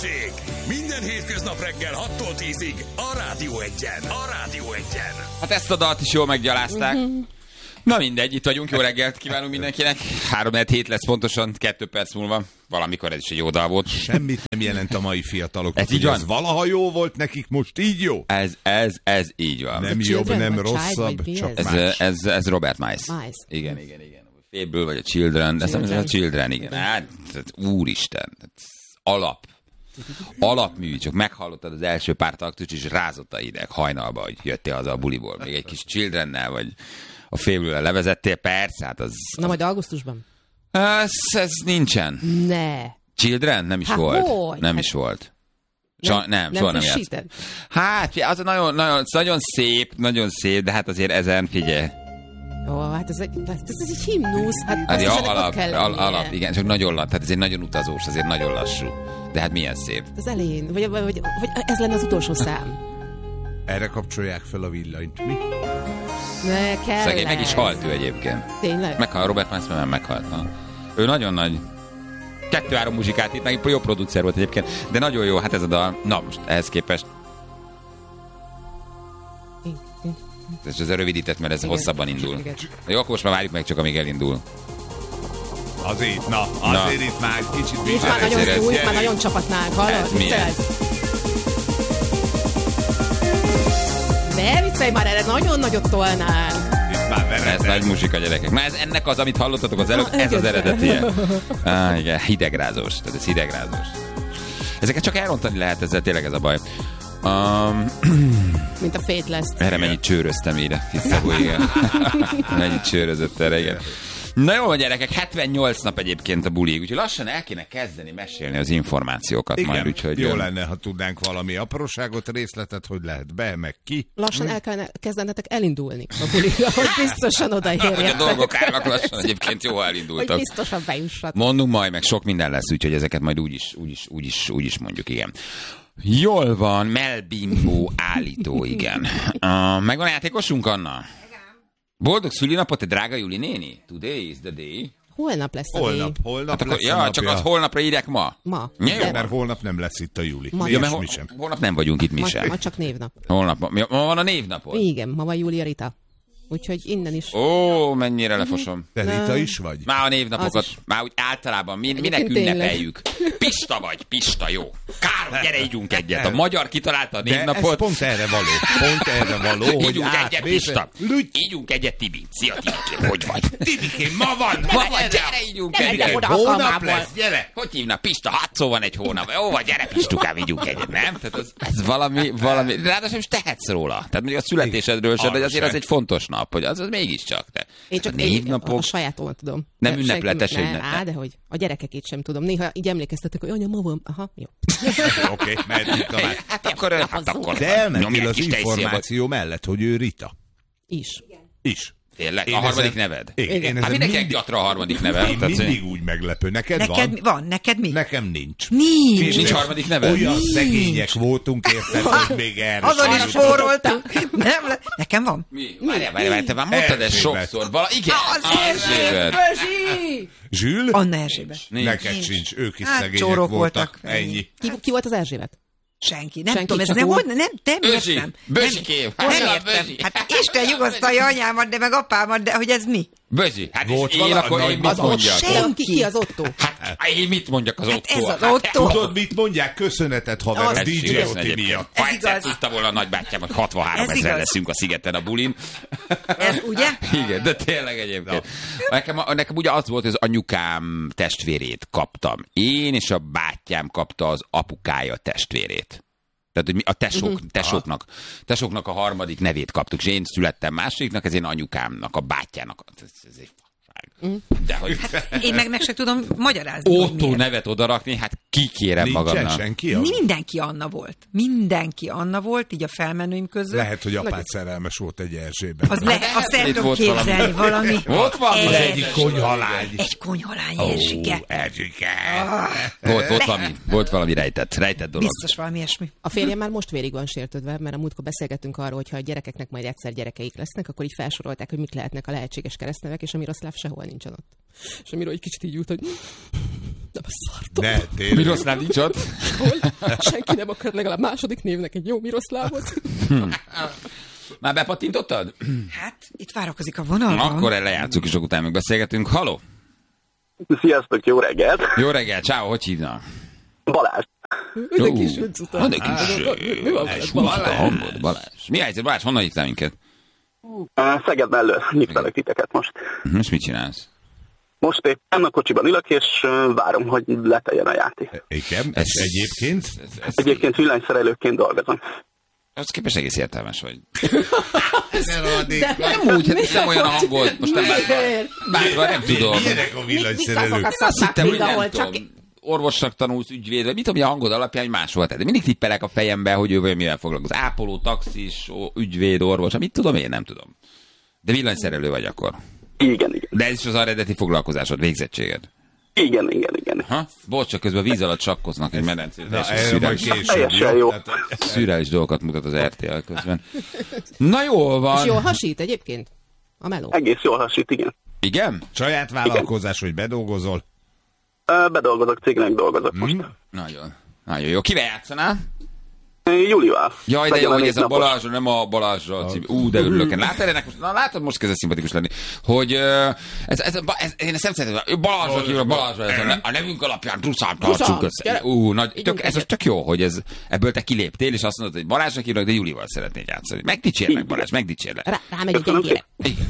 Hőség! Minden hétköznap reggel 6-tól 10-ig a Rádió Egyen. A Rádió Egyen. Hát ezt a dalt is jól meggyalázták. Na mindegy, itt vagyunk, jó reggelt kívánunk mindenkinek. 3-7 lesz pontosan, 2 perc múlva. Valamikor ez is egy jó dal volt. Semmit nem jelent a mai fiataloknak. Ez így van? Ez valaha jó volt nekik, most így jó? Ez így van. Nem jobb, nem rosszabb, csak más. Ez Robert Miles. Igen. Fable vagy a Children, de szerintem a Children, igen. Hát, úristen, alapmű, csak meghallottad az első pár taktust, és rázott a ideg hajnalba, hogy jöttél haza a buliból. Még egy kis Childrennel, vagy a Fable-vel levezettél, persze, hát az... Na majd augusztusban? Ez nincsen. Ne. Children? Nem is volt. Hogy? Nem is volt. Soha nem játszott. Hát, az nagyon szép, de hát azért ezen figyelj. Ó, hát ez egy himnusz. Hát alap, igen, csak nagyon lassú. Tehát ez egy nagyon utazós, azért nagyon lassú. De hát milyen szép. Az elején, vagy ez lenne az utolsó szám. Erre kapcsolják fel a villanyt, mi? Ne, kell. Szegény meg is halt ő egyébként. Tényleg? Meghalt, Robert Miles nem meghalt. Na. Ő nagyon nagy. 2-3 muzsikát itt, meg jó producer volt egyébként. De nagyon jó, hát ez a dal. Na most, ehhez képest. Ez rövidített, mert ez hosszabban indul. Igen. Jó, akkor most már várjuk meg csak, amíg elindul. Azért itt már egy kicsit... Itt már nagyon jó, itt már nagyon csapatnánk, hallod? Ne viccelj már, erre nagyon nagyot tolnál. Ez nagy muzsika, gyerekek. Na ennek az, amit hallottatok az előbb, ez az eredetie. Igen, hidegrázós. Tehát ez hidegrázós. Ezeket csak elrontani lehet, ezzel tényleg ez a baj. Mint a Fate lesz. Erre mennyit csőröztem ide. Igen. Mennyit csőrözött erre, igen. Na jó, gyerekek, 78 nap egyébként a bulig, úgyhogy lassan el kéne kezdeni mesélni az információkat. Igen, majd, úgyhogy jó lenne, ha tudnánk valami apróságot, részletet, hogy lehet be, meg ki. Lassan el kellene kezdenetek elindulni a buligra, hogy biztosan odaérjetek. Hogy a dolgok állnak lassan, egyébként jó elindultak. Hogy biztosan bejussatok. Mondunk majd, meg sok minden lesz, úgyhogy ezeket majd úgy is mondjuk, igen. Jól van, Melbimbo állító, igen. Megvan a játékosunk, Anna? Boldog szülinapot, te drága Juli néni? Today is the day. Holnap lesz a Holnap hát lesz ja, csak az holnapra írják ma. Mert holnap nem lesz itt a Juli. Mi sem. Holnap nem vagyunk itt mi sem. Ma csak névnap. Ma van a névnapod? Igen, ma van Júlia Rita. Úgyhogy innen is. Ó, mennyire lefosom. Te Rita is vagy? Már a névnapokat, már úgy általában minek ünnepeljük. Pista vagy, Pista, jó. Károly, gyere, ígyunk egyet. A magyar kitalálta a névnapot. De ez pont erre való. Hogy ígyunk egyet, Pista. Ígyunk egyet, Tibi. Szia, Tibi, hogy vagy? Tibikém, ma van, gyere, ígyunk egyet. Hónap lesz, gyere. Hogy hívnak? Pista, 6 szó van egy hónap. Jó, vagy gyere, Pistukám, ígyunk egyet, nem? Tehát ez valami, ráadásul is tehetsz róla. Tehát mondjuk a születésedről sem, de azért az egy fontos nap. Hogy az mégiscsak. Én csak névnapok... a sajátomat tudom. Nem ünnepletes ünnep. De hogy a gyerekekét sem tudom. Néha így emlékeztetek, hogy anya, ma van. Aha, jó. Oké, mehetünk tovább. Hát akkor... De elmentél az információ mellett, hogy ő Rita. Is. Tényleg? A harmadik neved? Igen. Hát mindenkinek gyatra a harmadik neved. Én mindig úgy meglepő. Neked van? Neked mi? Nekem nincs. Nincs harmadik neved? Olyan szegények voltunk, érted, hogy még erre. Azon is forroltam. Nekem van. Mi? Várjál, te már mondtad ezt sokszor. Igen. Erzsébet. Zsül? Anna Erzsébet. Neked sincs. Ők is szegények voltak. Ennyi. Ki volt az Erzsébet? Senki. Nem tudom, ez nem értem. Bözsikém. Nem értem. Hát Isten nyugasztalja anyámat, de meg apámat, de hogy ez mi? Bözsi. Hát volt én akkor én mit mondjak? Ki az Otto? Hát én mit mondjak az Otto? Ez az Otto. Tudod, mit mondják? Köszönetet, haver, a DJ Otti miatt. Ha egyszer tudta volna a nagybátyám, hogy 63 000 leszünk a szigeten a bulin. Ez ugye? Igen, de tényleg egyébként. Nekem ugye az volt, hogy az anyukám testvérét kaptam. Én és a bátyám kapta az apukája testvérét. Tehát, hogy mi a tesóknak a harmadik nevét kaptuk, és én születtem másodiknak, ez én anyukámnak, a bátyjának. Ez egy de hogy... Hát én meg sem tudom magyarázni. Otto nevet odarakni, hát kikérem magamnak. Nincsen senki? Mindenki Anna volt. Mindenki Anna volt, így a felmenőim közül. Lehet, hogy apád szerelmes volt egy Erzsébet. Azt el tudom képzelni valami. Ott van az egyik konyhalány. Egy konyhalány, Erzsike. Erzsike. Volt valami rejtett dolog. Biztos valami ilyesmi. A férjem már most vérig van sértődve, mert a múltkor beszélgettünk arról, hogy ha a gyerekeknek majd egyszer gyerekeik lesznek, akkor így felsorolták, hogy mik lehetnek a lehetséges keresztnevek, és a Miroszláv sehol nincsen ott. És amiről egy kicsit így ült, hogy Nem szartom. Ne, tényleg. Miroszláv nincs ott? Senki nem akar legalább második névnek egy jó Miroszlávot. Már bepattintottad? Hát, itt várakozik a vonalban. Akkor lejátszunk, és utána meg beszélgetünk. Haló? Sziasztok, jó reggelt! Jó reggel, ciao, hogy hívnak? Balázs. De kis után. Mi van veled, Balázs? Mi helyzet, Balázs? Honnan hívtál minket? Szeged mellől hívtalak titeket most. És mit csinálsz? Most éppen a kocsiban ülök, és várom, hogy leteljen a játék. Igen, ez egyébként? Egyébként villanyszerelőként dolgozom. Az képest egész értelmes vagy. De Nem úgy, hát nem olyan a hangod. Most nem bárva, nem tudom. Milyenek a villanyszerelők? Azt hittem, hogy nem tudom. Orvosnak tanulsz, ügyvéd, vagy mit tudom, hogy a hangod alapján, hogy máshol te. De mindig tippelek a fejembe, hogy ő vagy mivel foglalkozik. Ápoló, taxis, ügyvéd, orvos, mit tudom, én nem tudom. De villanyszerelő vagy akkor. Igen. De ez is az eredeti foglalkozásod, végzettséged. Igen. Ha? Bocs, csak közben víz alatt sakkoznak egy medencét. Teljesen jó. Szürreális dolgokat mutat az RTL közben. Na jól van. És jól hasít egyébként? A meló. Egész jól hasít, igen. Igen? Saját vállalkozás, hogy bedolgozol? Bedolgozok, cégnek dolgozok most. Nagyon jó. Kivel játszanál? Júlival. Jaj, de jó, hogy ez a Balázs, nem a Balázsra cím. De örülök. Látod, most kezd szimpatikus lenni, hogy én ezt nem szeretem. Balázsra, a nevünk alapján truszán tartsuk össze. Ez tök jó, hogy ebből te kiléptél, és azt mondod, hogy Balázsra hívnak, de Júlival szeretnék játszani. Megdicsérlek, Balázs, megdicsérlek. Rámegy a gyengére.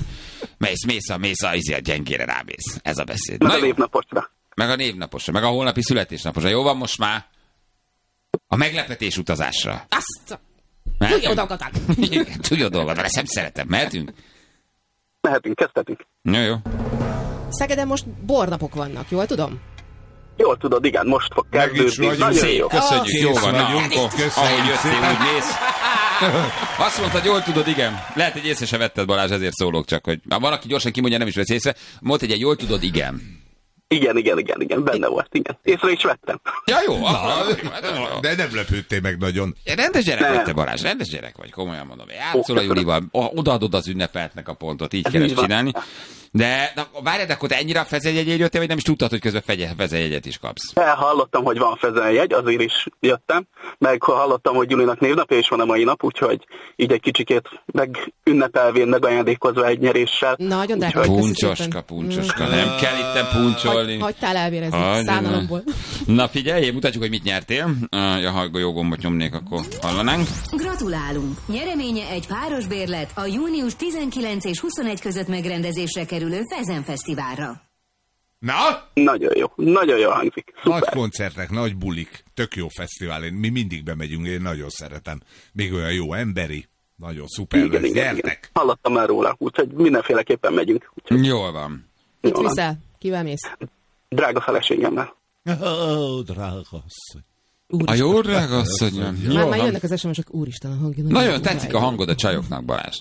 Mész a gyengére rámész. Ez a beszéd. Meg a névnaposra. Meg a névnaposra, meg a holnapi születésnaposra. Jó van most már? A meglepetés utazásra. Azt! Tudja dolgokat! Tudja dolgokat, ezt nem szeretem. Mehetünk? Mehetünk, kezdhetünk. Jó. Szegeden most bornapok vannak, jól tudom? Jól tudod, igen, most fog kezdődni. Nagyon szép, jó. köszönjük, jó van. Vagyunk, Ahogy jöttél, úgy mész. Azt mondtad, jól tudod, igen. Lehet, hogy észre se vetted, Balázs, ezért szólok csak, hogy van, aki gyorsan kimondja, nem is vesz észre. Mondta, hogy jól tudod, igen. Igen, benne volt, igen. Észre is vettem. Ja, jó. De nem lepődtél meg nagyon. Rendes gyerek vagy te, Balázs, rendes gyerek vagy, komolyan mondom. Játszol a Julival, odaadod az ünnepeltnek a pontot, így kell csinálni. De várjad, akkor te ennyire a fezejegyél jöttél, vagy nem is tudtad, hogy közben fezejegyet is kapsz? Hallottam, hogy van fezejjegy, azért is jöttem, meg hallottam, hogy Julinak névnapja is van a mai nap, úgyhogy így egy kicsikét megünnepelvén, megajándékozva egy nyeréssel. Nagyon drága. Puncsoska, nem kell itten puncsolni. Hagytál elvérezni szánalomból. Na figyelj, mutatjuk, hogy mit nyertél. Ha jó gombot nyomnék, akkor hallanánk. Gratulálunk! Nyereménye egy páros bérlet a június 19 és 21 között megrendezésre kerülő Fezen Fesztiválra. Na? Nagyon jó hangzik. Szuper. Nagy koncertek, nagy bulik, tök jó fesztivál. Mi mindig bemegyünk, én nagyon szeretem. Még olyan jó emberi, nagyon szuper lesz. Gyertek! Hallottam már róla, úgyhogy mindenféleképpen megyünk. Úgyhogy... Jól van. Mit viszel? Kivel mész? Drága feleségemmel. Drága asszony. A jó drága asszonyom. Már jönnek az SMS-ek, úristen a hangja. Nagyon tetszik a hangod a csajoknak, Balázs.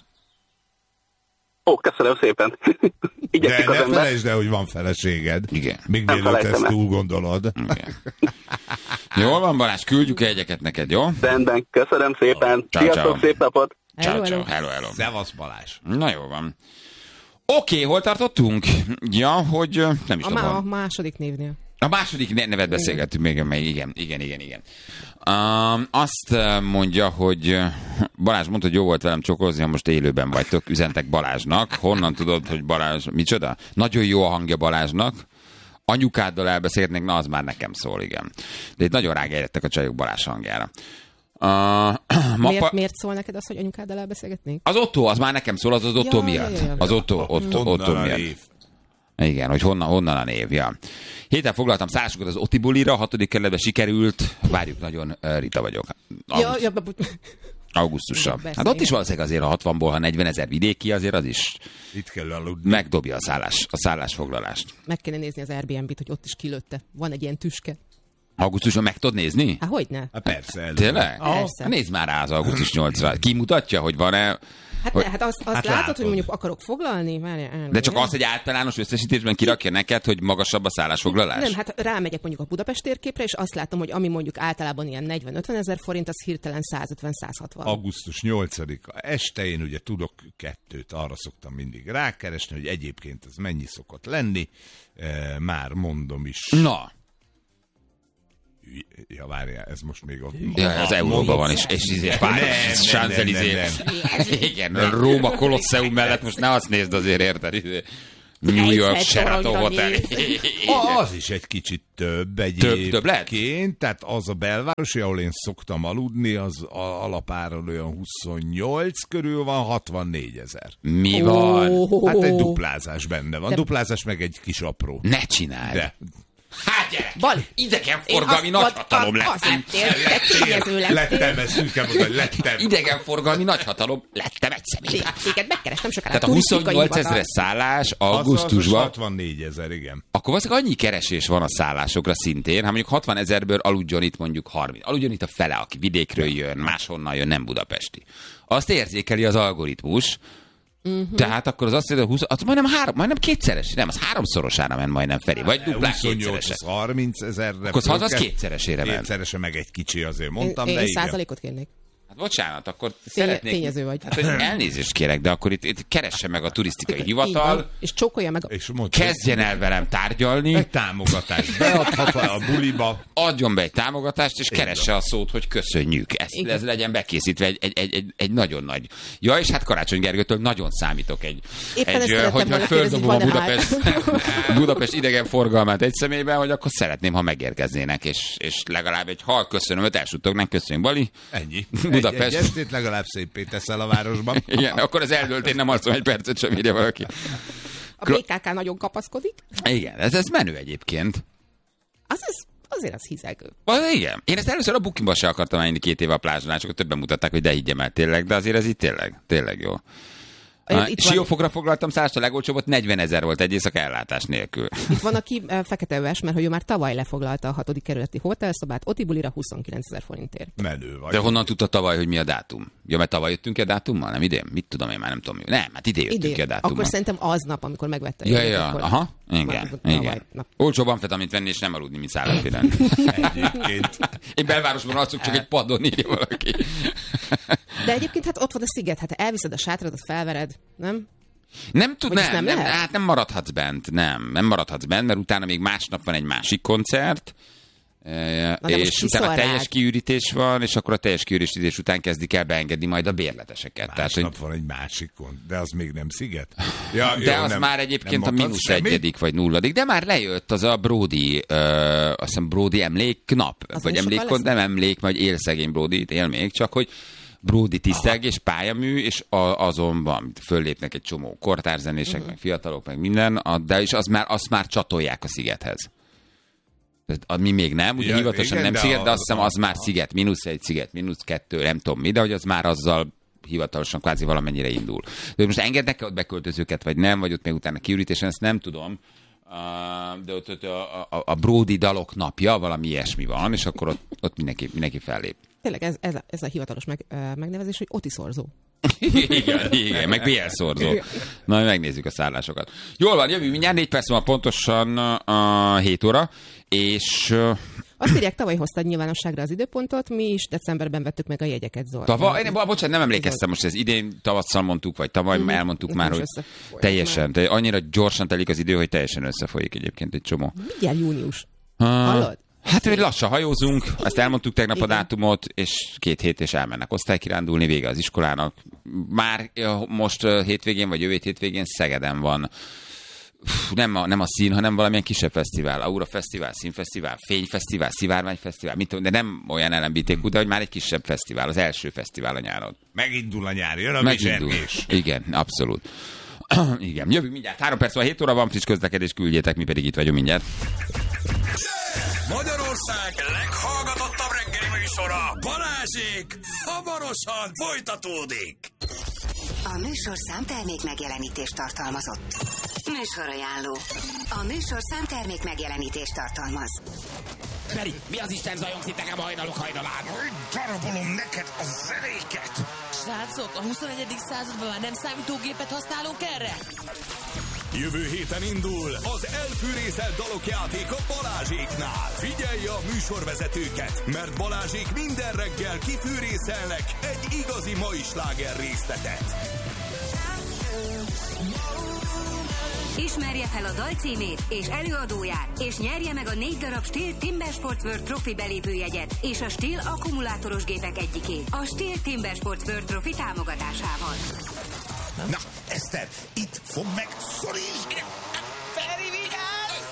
Köszönöm szépen. De ne felejtsd el, hogy van feleséged. Igen. Még mielőtt ezt túl gondolod. Igen. Jól van, Balázs, küldjük egyeket neked, jó? Rendben, köszönöm szépen. Sziasztok, szép napot. Ciao. Hello. Szevasz, Balázs. Na jó van. Oké, hol tartottunk? Ja, hogy nem is tudom. A második névnél. A második nevet beszélgettünk még, igen. Azt mondja, hogy Balázs mondta, hogy jó volt velem csokolózni, ha most élőben vagytok, üzentek Balázsnak. Honnan tudod, hogy Balázs, micsoda? Nagyon jó a hangja Balázsnak. Anyukáddal elbeszélgetnék, na az már nekem szól, igen. De itt nagyon rágejtettek a csajok Balázs hangjára. Miért szól neked az, hogy anyukáddal elbeszélgetnék? Az Otto, az már nekem szól, az Otto miatt. Az Otto miatt. Igen, hogy honnan a név, ja. Héten foglaltam szállásokat az Oti bulira, 6. kerületben sikerült. Várjuk nagyon, Rita vagyok. Augusztusra. Hát ott is valószínűleg azért, ha 60-ból, ha 40 000 vidéki, azért az is itt kell aludni. Megdobja a szállásfoglalást. Meg kéne nézni az Airbnb-t, hogy ott is kilőtte. Van egy ilyen tüske. Augusztusban meg tudod nézni? Hát hogyne? Persze. Tényleg? Persze. Nézd már rá az augusztus 8-ra. Ki mutatja, hogy van-e... Hát azt látod, hogy mondjuk akarok foglalni? De csak az, hogy általános összesítésben kirakja neked, hogy magasabb a szállásfoglalás? Nem, hát rámegyek mondjuk a Budapest térképre, és azt látom, hogy ami mondjuk általában ilyen 40-50 ezer forint, az hirtelen 150-160. Augusztus 8-a este én ugye tudok 2, arra szoktam mindig rákeresni, hogy egyébként ez mennyi szokott lenni. Már mondom is. Na. Ja, várjál, ez most még ott. Ja, az Euróban van, és Párizs, Champs-Élysées. Igen, Róma Kolosseum mellett most ne azt nézd azért, érted? New York Sheraton Hotel. Az is egy kicsit több Több lehet? Tehát az a belvárosi, ahol én szoktam aludni, az alapáron olyan 28 körül van, 64 000. Mi van? Hát egy duplázás benne van. Duplázás meg egy kis apró. Ne csináld. De. Hát gyerek, Bali. idegenforgalmi nagyhatalom lettem. Lettem, ezt úgy kell mondani, lettem. Idegenforgalmi nagyhatalom lettem egy személyben. Téged megkerestem sokára. Tehát a 28 000 szállás augusztusban. 64 000, igen. Akkor valószínűleg annyi keresés van a szállásokra szintén, ha mondjuk 60 000-ből aludjon itt mondjuk 30. Aludjon itt a fele, aki vidékről jön, máshonnan jön, nem budapesti. Azt érzékeli az algoritmus. Tehát akkor az azt jelenti, hogy az majdnem kétszeres, nem, az háromszorosára ment majdnem felé, vagy duplán 28, az 30 000-re. Akkor az kétszeresére ment. Kétszerese meg egy kicsi, azért mondtam, én de igen. százalékot kérnék. Hát bocsánat, akkor szeretnék... Tényező vagy. Hát, hogy elnézést kérek, de akkor itt keresse meg a turisztikai hivatal, és csókolja meg kezdjen el velem tárgyalni. Egy támogatást beadhat a buliba. Adjon be egy támogatást, és keresse a szót, hogy köszönjük. Ez legyen bekészítve egy nagyon nagy... Ja, és hát Karácsony Gergőtől nagyon számítok hogy földobom a Budapest idegenforgalmát egy személyben, hogy akkor szeretném, ha megérkeznének, és legalább egy köszönöm, elsuttognak, köszönjük, Bali. Ennyi. Budapest. Egy estét legalább szépé teszel a városban. Igen, akkor az eldőlt, én nem alszom egy percet, sem írja valaki. A BKK nagyon kapaszkodik. Igen, ez menő egyébként. Azért az hizegő. Igen. Én ezt először a Bookingba se akartam menni 2 éve a plázsnál, csak többen mutatták, hogy de higgyem el tényleg, de azért ez itt tényleg jó. Siófokra foglaltam szállást, a legolcsóbbat 40 000 volt egy éjszaka ellátás nélkül. Itt van, aki feketeöves, mert hogy ő már tavaly lefoglalta a 6. kerületi hotelszobát, Otibulira 29 000 forintért. Menő vagy. De honnan tudta tavaly, hogy mi a dátum? Ja, mert tavaly jöttünk a dátummal? Nem idén? Mit tudom én már, nem tudom. Nem, hát idén jöttünk a dátummal. Akkor szerintem aznap, amikor megvette. Aha, igen. Olcsóbb amfetamint venni és nem aludni, mint szállásbéren. Egyébként. Én belvárosban alszok, csak egy padon, írja valaki. De egyébként hát ott van a sziget, hát elviszed a sátradat, felvered, nem? Nem maradhatsz bent, nem maradhatsz bent, mert utána még másnap van egy másik koncert, és utána teljes kiürítés van, és akkor a teljes kiürítés után kezdik el beengedni majd a bérleteseket. Másnap van egy másik koncert, de az még nem sziget? Ja, de jó, az már egyébként a -1. vagy 0. De már lejött az a Brody, azt hiszem Brody emléknap, az vagy emlékkont, nem emlék, vagy élszegény Brody, él még, csak hogy Brody tisztelgés, pályamű, és azon van, föllépnek egy csomó kortárzenések, meg fiatalok, meg minden, de és azt már csatolják a szigethez. Mi még nem, ugye hivatalosan nem sziget, de azt hiszem az már sziget, -1, sziget, -2, nem tudom mi, de hogy az már azzal hivatalosan kvázi valamennyire indul. De most engednek-e ott beköltözőket, vagy nem, vagy ott még utána kiürítésen, ezt nem tudom. De ott a Brody dalok napja, valami ilyesmi van, és akkor ott mindenki fellép. Tényleg ez a hivatalos megnevezés, hogy otiszorzó. igen, meg BL szorzó. Na, megnézzük a szállásokat. Jól van, jövünk mindjárt 4 perc van pontosan 7 óra, és... Azt írják, tavaly hoztad nyilvánosságra az időpontot, mi is decemberben vettük meg a jegyeket, Zoltán. Tavaly? Bocsánat, nem emlékeztem most, ez idén tavasszal mondtuk, vagy tavaly elmondtuk már, hogy teljesen, annyira gyorsan telik az idő, hogy teljesen összefolyik egyébként egy csomó. Mindjárt június. Hallod? Hát, hogy lassan hajózunk, ezt elmondtuk tegnap a dátumot, és 2 hét és elmennek osztálykirándulni, vége az iskolának. Már most hétvégén, vagy jövő hétvégén Szegeden van. Nem a szín, hanem valamilyen kisebb fesztivál. Aura Fesztivál, Színfesztivál, Fényfesztivál, Szivárványfesztivál, de nem olyan LMBTQ, de hogy már egy kisebb fesztivál, az első fesztivál a nyáron. Megindul a nyár, jön a bizsergés. Igen, abszolút. Igen, jövünk mindjárt. 3 perc van, 7 óra van, friss közlekedés, küldjétek, mi pedig itt vagyunk mindjárt. Magyarország leghallgatottabb reggeli műsora, Balázsék, hamarosan folytatódik. A műsorszám termék megjelenítést tartalmazott. Műsorajánló. A műsorszám termék megjelenítést tartalmaz. Feri, mi az Isten zajongsz nekem hajnalok hajnalán? Hogy darabolom neked a zenéket? Srácok, a 21. században már nem számítógépet használunk erre? Jövő héten indul az elfűrészelt dalok játéka Balázséknál. Figyelj a műsorvezetőket, mert Balázsék minden reggel kifűrészelnek egy igazi mai sláger részletet. Ismerje fel a dal címét és előadóját, és nyerje meg a 4 darab Stihl Timber Sports World Trophy belépőjegyet és a Stihl akkumulátoros gépek egyikét a Stihl Timber Sports World Trophy támogatásával. Na, Eszter, itt fog meg, szoríts! Feri, vigyázz!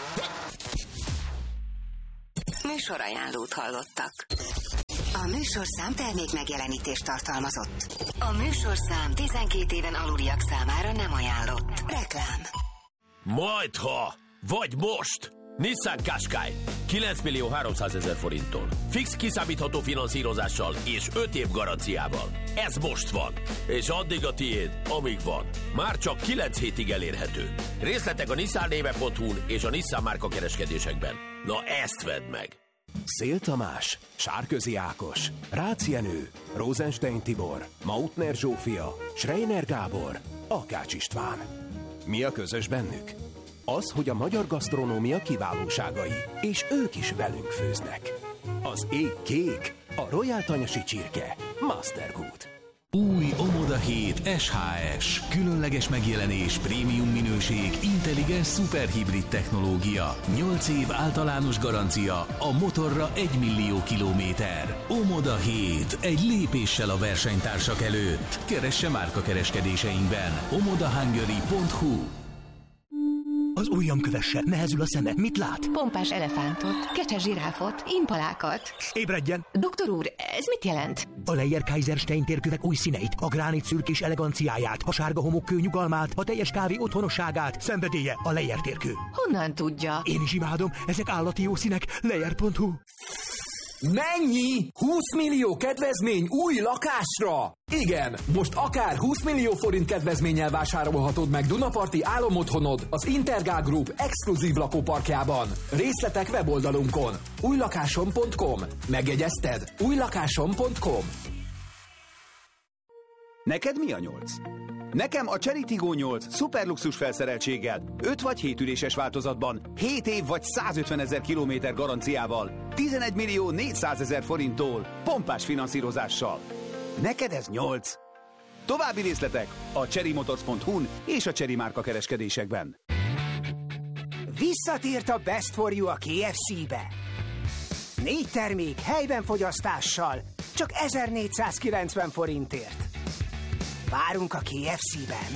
Műsorajánlót hallottak. A műsorszám termék megjelenítést tartalmazott. A műsorszám 12 éven aluliak számára nem ajánlott. Reklám. Majdha, vagy most! Nissan Qashqai 9.300.000 forinttól. Fix kiszámítható finanszírozással és 5 év garanciával. Ez most van. És addig a tiéd, amíg van. Már csak 9 hétig elérhető. Részletek a nissannéve.hu-n és a Nissan márka kereskedésekben. Na ezt vedd meg! Szél Tamás, Sárközi Ákos, Rácz Jenő, Rosenstein Tibor, Mautner Zsófia, Schreiner Gábor, Akács István. Mi a közös bennük? Az, hogy a magyar gasztronómia kiválóságai, és ők is velünk főznek. Az ég kék, a Royal Tanyasi csirke, Mastergood. Új Omoda 7 SHS. Különleges megjelenés, prémium minőség, intelligens szuperhibrid technológia. 8 év általános garancia, a motorra 1 millió kilométer. Omoda 7. Egy lépéssel a versenytársak előtt. Keresse márkakereskedéseinkben. omodahungary.hu. Az ujjam kövesse, nehezül a szeme. Mit lát? Pompás elefántot, kecses zsiráfot, impalákat. Ébredjen! Doktor úr, ez mit jelent? A Leyer-Kaiser-Stein térkövek új színeit, a gránit szürkés eleganciáját, a sárga homokkő nyugalmát, a teljes kávé otthonosságát, szenvedélye a Leyer térkő. Honnan tudja? Én is imádom, ezek állati jó színek. Leyer.hu. Mennyi? 20 millió kedvezmény új lakásra? Igen, most akár 20 millió forint kedvezménnyel vásárolhatod meg Dunaparti álomotthonod az Intergál Group exkluzív lakóparkjában. Részletek weboldalunkon. újlakásom.com. Megjegyezted? újlakásom.com. Neked mi a 8? Nekem a Chery Tiggo 8 szuperluxus felszereltséggel, 5 vagy 7 üléses változatban, 7 év vagy 150 000 kilométer garanciával, 11 millió 400 000 forinttól, pompás finanszírozással. Neked ez 8. További részletek a cherrymotors.hu-n és a Chery márka kereskedésekben. Visszatért a Best for You a KFC-be. 4 termék helyben fogyasztással, csak 1490 forintért. Várunk a KFC-ben.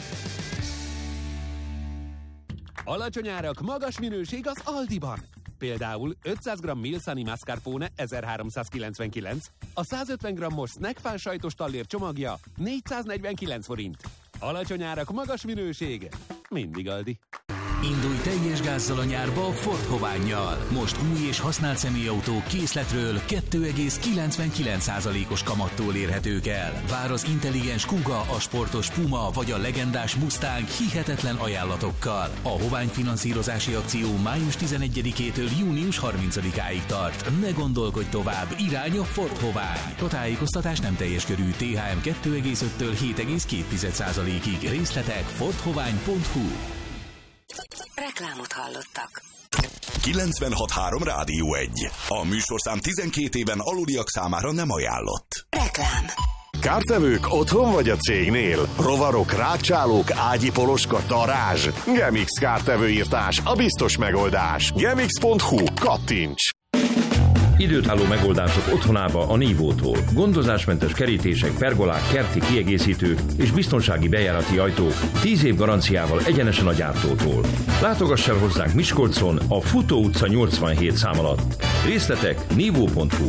Alacsony árak, magas minőség az Aldiban. Például 500 g Milsani mascarpone 1399, a 150 g-os snackfán sajtos tallér csomagja 449 forint. Alacsony árak, magas minőség. Mindig Aldi. Indulj teljes gázzal a nyárba Ford Hovánnyal. Most új és használt személyautók készletről 2,99%-os kamattól érhetők el. Vár az intelligens Kuga, a sportos Puma vagy a legendás Mustang hihetetlen ajánlatokkal. A Hovány finanszírozási akció május 11-től június 30-áig tart. Ne gondolkodj tovább, irány a Ford Hovány. A tájékoztatás nem teljes körű, THM 2,5-től 7,2%-ig. Részletek fordhovány.hu. Reklámot hallottak. 96.3 Rádió 1. A műsorszám 12 éven aluliak számára nem ajánlott. Reklám. Kártevők otthon vagy a cégnél? Rovarok, rákcsálók, ágyi poloska, darázs? Gemix kártevőírtás, a biztos megoldás. Gemix.hu. Kattints! Időtálló megoldások otthonába a Nívótól. Gondozásmentes kerítések, pergolák, kerti kiegészítők és biztonsági bejárati ajtók 10 év garanciával egyenesen a gyártótól. Látogass el hozzánk Miskolcon a Futó utca 87 szám alatt. Részletek nívó.hu.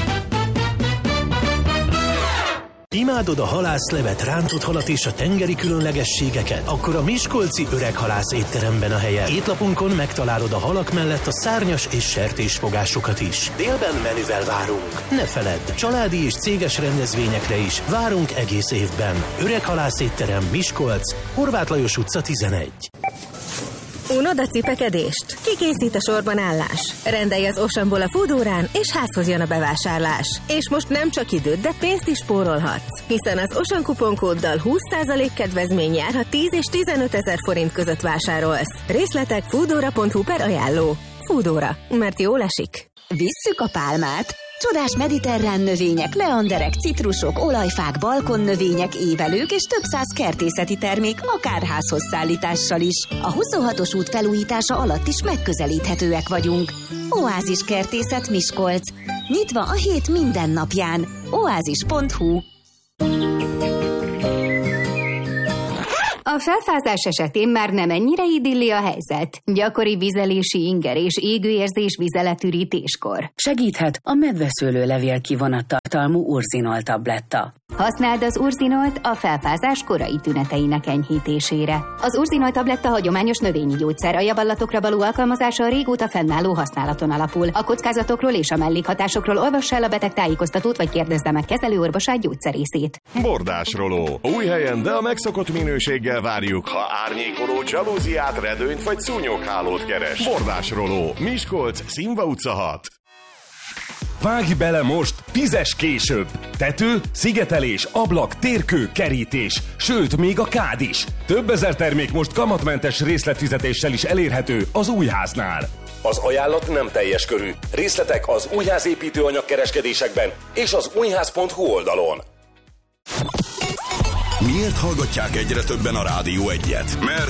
Imádod a halászlevet, rántott halat és a tengeri különlegességeket? Akkor a Miskolci Öreghalász étteremben a helye. Étlapunkon megtalálod a halak mellett a szárnyas és sertésfogásokat is. Délben menüvel várunk. Ne feledd, családi és céges rendezvényekre is várunk egész évben. Öreghalász étterem, Miskolc, Horváth Lajos utca 11. Unod a cipekedést? Kikészít a sorban állás? Rendelj az Oceanból a Foodórán, és házhoz jön a bevásárlás. És most nem csak időt, de pénzt is spórolhatsz. Hiszen az Ocean kuponkóddal 20% kedvezmény jár, ha 10 és 15 000 forint között vásárolsz. Részletek foodora.hu/ajánló. Foodóra, mert jól esik. Visszük a pálmát. Csodás mediterrán növények, leanderek, citrusok, olajfák, balkonnövények, évelők és több száz kertészeti termék akár házhoz szállítással is. A 26-os út felújítása alatt is megközelíthetőek vagyunk. Oázis Kertészet Miskolc. Nyitva a hét minden napján. oázis.hu. A felfázás esetén már nem ennyire idilli a helyzet. Gyakori vizelési inger és égőérzés vizeletürítéskor. Segíthet a medveszőlőlevél kivonattartalmú urzinol tabletta. Használd az urzinolt a felfázás korai tüneteinek enyhítésére. Az urzinol tabletta hagyományos növényi gyógyszer, a javallatokra való alkalmazása a régóta fennálló használaton alapul. A kockázatokról és a mellékhatásokról olvass el a beteg tájékoztatót, vagy kérdezze meg kezelőorvosát, gyógyszerészét. Bordásroló. Új helyen, de a megszokott minőséggel várjuk, ha árnyékoló, dzsalúziát, redőnyt vagy szúnyoghálót keres. Bordásroló. Miskolc, Színva utca 6. Vágj bele most 10-es később. Tető, szigetelés, ablak, térkő, kerítés, sőt, még a kád is. Több ezer termék most kamatmentes részletfizetéssel is elérhető az Újháznál. Az ajánlat nem teljes körű. Részletek az Újház építőanyag kereskedésekben és az újház.hu oldalon. Miért hallgatják egyre többen a Rádió 1-et? Mert